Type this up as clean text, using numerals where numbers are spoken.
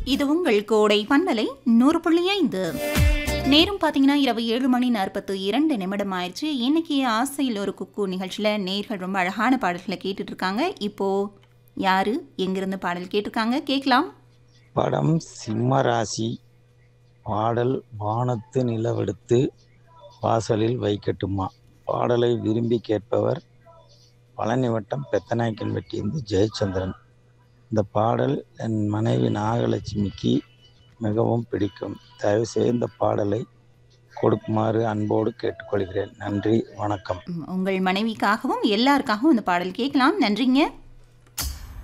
இது உங்கள் கோடை பண்பலை 100.5. நேரம் பார்த்தீங்கன்னா இரவு 7:42 ஆயிடுச்சு. இன்னைக்கு ஆசையில் ஒரு குக்கு நிகழ்ச்சியில் நேர்கள் ரொம்ப அழகான பாடல்களை கேட்டுட்டு இருக்காங்க. இப்போ யாரு எங்கிருந்து பாடல் கேட்டிருக்காங்க கேட்கலாம். படம் சிம்மராசி. பாடல் வானத்து நிலவெடுத்து வாசலில் வைக்கட்டுமா. பாடலை விரும்பி கேட்பவர் பழனி வட்டம் பெத்தநாயக்கன்பட்டியிருந்து ஜெயச்சந்திரன். இந்த பாடல் என் மனைவி நாகலட்சுமிக்கு மிகவும் பிடிக்கும். தயவுசெய்து இந்த பாடலை கொடுக்குமாறு அன்போடு கேட்டுக்கொள்கிறேன். நன்றி, வணக்கம். உங்கள் மனைவிக்காகவும் எல்லாருக்காகவும் இந்த பாடல் கேட்கலாம். நன்றிங்க.